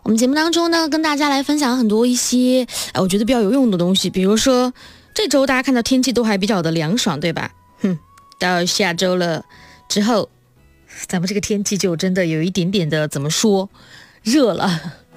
我们节目当中呢，跟大家来分享很多一些我觉得比较有用的东西，比如说这周大家看到天气都还比较的凉爽，对吧？到下周了之后，咱们这个天气就真的有一点点的怎么说热了。